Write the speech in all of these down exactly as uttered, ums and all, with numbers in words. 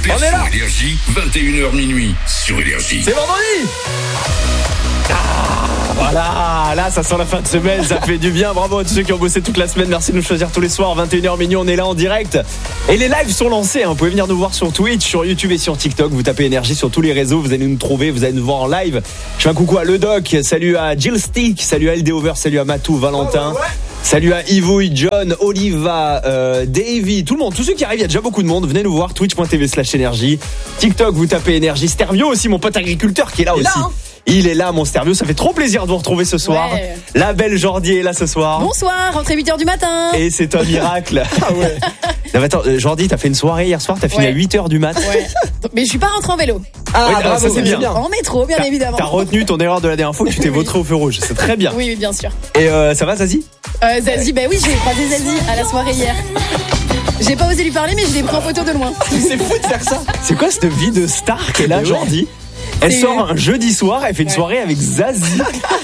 On est là. Énergie, vingt et une heures minuit sur Énergie. C'est vendredi. Ah, voilà, là ça sent la fin de semaine, ça fait du bien. Bravo à tous ceux qui ont bossé toute la semaine. Merci de nous choisir tous les soirs, vingt et une heures minuit, on est là en direct. Et les lives sont lancés, hein. Vous pouvez venir nous voir sur Twitch, sur YouTube et sur TikTok. Vous tapez Énergie sur tous les réseaux, vous allez nous trouver, vous allez nous voir en live. Je fais un coucou à Le Doc, salut à Jill Stick, salut à L D Over, salut à Matou, Valentin. Oh, ouais. Salut à Yvouille, John, Oliva, euh, Davy, tout le monde, tous ceux qui arrivent, il y a déjà beaucoup de monde. Venez nous voir, twitch.tv slash énergie. TikTok, vous tapez Énergie. Stervio aussi, mon pote agriculteur qui est là il aussi. Est là, hein. Il est là, mon Stervio. Ça fait trop plaisir de vous retrouver ce soir. Ouais. La belle Jordi est là ce soir. Bonsoir, rentrez huit heures du matin. Et c'est un miracle. Ah ouais. Non, attends, Jordi, t'as fait une soirée hier soir, t'as fini ouais. à huit heures du mat. Ouais. Mais je suis pas rentré en vélo. Ah, oui, bravo, ça c'est bien. bien. En métro, bien t'as, évidemment. T'as retenu ton erreur de la dernière fois que tu t'es vautré au feu rouge. C'est très bien. Oui, bien sûr. Et euh, ça va, Zazie euh, Zazie, bah oui, j'ai croisé Zazie à la soirée hier. J'ai pas osé lui parler, mais je l'ai pris en photo de loin. C'est fou de faire ça. C'est quoi cette vie de star qu'elle a, Jordi? Elle c'est... sort un jeudi soir, elle fait une ouais. soirée avec Zazie.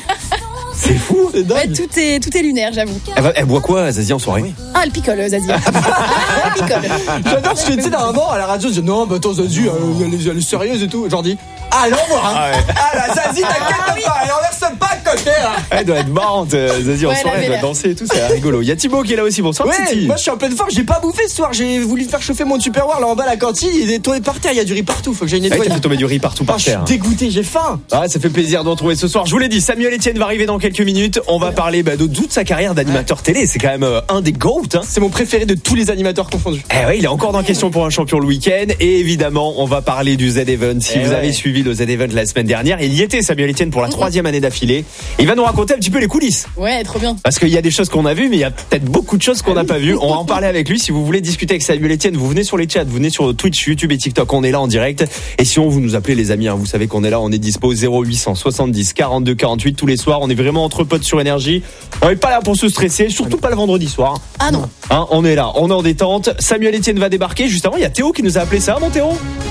C'est fou, c'est dingue. Ouais, tout est, tout est lunaire, j'avoue. Elle, va, elle boit quoi, Zazie, en soirée? Oui. Ah, elle picole, Zazie. Ah, elle picole. J'adore ce que tu sais, normalement, à la radio, je dis non, bah attends, Zazie, elle, elle, elle est sérieuse et tout. J'en dis, ah, elle envoie, hein. Ah, ouais. Ah, la Zazie, t'inquiète ah, oui. pas, elle enverse pas de côté, là. Elle doit être marrante, Zazie, ouais, en soirée, elle doit danser et tout, c'est rigolo. Il y a Thibaut qui est là aussi, bonsoir, ouais, Titi. Moi, je suis en pleine forme, j'ai pas bouffé ce soir, j'ai voulu faire chauffer mon Tupperware là en bas à la cantine, il est tombé par terre, il y a du riz partout, faut que j'aille nettoyer. Ah, t'as fait tomber du riz partout par ah, terre. Je suis dégoûté, j'ai faim. Ah, ça fait plaisir de retrouver ce soir. Je vous l'ai dit, Samuel Etienne va arriver dans quelques minutes. On va parler bah, de toute sa carrière d'animateur ouais. télé. C'est quand même euh, un des GOAT. Hein. C'est mon préféré de tous les animateurs confondus. Eh ouais, il est encore dans Question pour un champion le week-end. Et évidemment, on va parler du Z-Event. Si eh vous ouais. avez suivi le Z-Event la semaine dernière, il y était, Samuel Etienne, pour la troisième année d'affilée. Il va nous raconter un petit peu les coulisses. Ouais, trop bien. Parce qu'il y a des choses qu'on a vues, mais il y a peut-être beaucoup de choses qu'on n'a pas vues. On va en parler avec lui. Si vous voulez discuter avec Samuel Etienne, vous venez sur les chats, vous venez sur Twitch, YouTube et TikTok. On est là en direct. Et si on vous nous appelez les amis, hein, vous savez qu'on est là, on est dispo zéro huit cent soixante-dix quarante-deux quarante-huit tous les soirs. On est vraiment entre potes sur Énergie. On n'est pas là pour se stresser, surtout pas le vendredi soir. Ah non. Hein, on est là, on est en détente. Samuel Etienne va débarquer. Juste avant, il y a Théo qui nous a appelé. Ça va, mon Théo?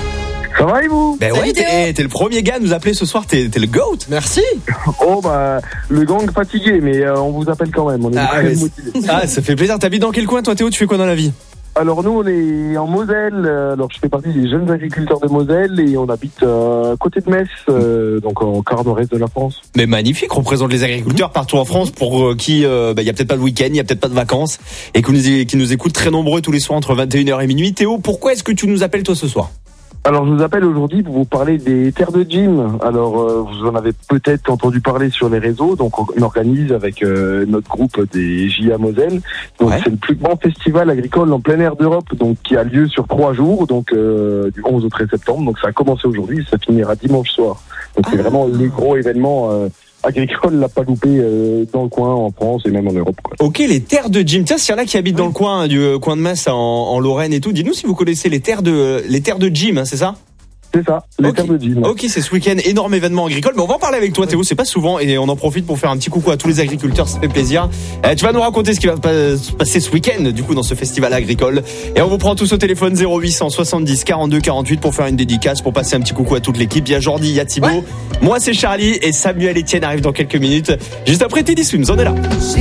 Ça va et vous? Ben ouais, t'es, t'es le premier gars à nous appeler ce soir, t'es, t'es le GOAT. Merci. Oh bah, le gang fatigué, mais euh, on vous appelle quand même, on est ah, très motivés. Ah, ça fait plaisir. T'habites dans quel coin, toi, Théo? Tu fais quoi dans la vie? Alors nous on est en Moselle, alors je fais partie des jeunes agriculteurs de Moselle et on habite euh, à côté de Metz, euh, donc en quart nord-est de la France. Mais magnifique, on représente les agriculteurs partout en France pour euh, qui il euh, bah, y a peut-être pas de week-end, il y a peut-être pas de vacances et qui nous, qui nous écoutent très nombreux tous les soirs entre vingt et une heures et minuit. Théo, pourquoi est-ce que tu nous appelles toi ce soir? Alors je vous appelle aujourd'hui pour vous parler des terres de gym. Alors euh, vous en avez peut-être entendu parler sur les réseaux. Donc on organise avec euh, notre groupe des J A Moselle. Donc ouais. c'est le plus grand festival agricole en plein air d'Europe, donc qui a lieu sur trois jours, donc euh, du onze au treize septembre. Donc ça a commencé aujourd'hui, ça finira dimanche soir. Donc ah. c'est vraiment le gros événement euh, agricole, l'a pas loupé euh, dans le coin en France et même en Europe, quoi. Ok, les terres de gym. Tiens, s'il y en a qui habitent dans le coin du euh, coin de Metz en, en Lorraine et tout, dites-nous si vous connaissez les terres de les terres de gym, hein, c'est ça? C'est ça, les okay. terres de gym. Ok, c'est ce week-end, énorme événement agricole. Mais on va en parler avec toi, Théo. C'est pas souvent et on en profite pour faire un petit coucou à tous les agriculteurs. Ça fait plaisir. Euh, tu vas nous raconter ce qui va se passer ce week-end, du coup, dans ce festival agricole. Et on vous prend tous au téléphone zéro huit cent soixante-dix quarante-deux quarante-huit pour faire une dédicace, pour passer un petit coucou à toute l'équipe. Il y a Jordi, il y a Thibaut. Ouais. Moi, c'est Charlie et Samuel Etienne arrive dans quelques minutes. Juste après Teddy Swims, on est là.